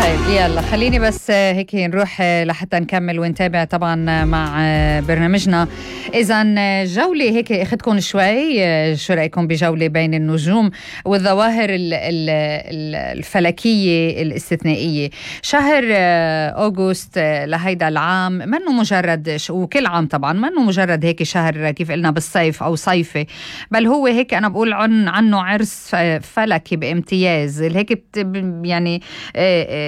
طيب يلا خليني بس هيك نروح لحتى نكمل ونتابع طبعا مع برنامجنا. إذا جولة هيك أخذكم شوي، شو رأيكم بجولة بين النجوم والظواهر الفلكية الاستثنائية؟ شهر أغسطس لهيدا العام منه مجرد وكل عام طبعا منه مجرد هيك شهر كيف قلنا بالصيف أو صيفي، بل هو هيك أنا بقول عنه عرس فلكي بامتياز. هيك يعني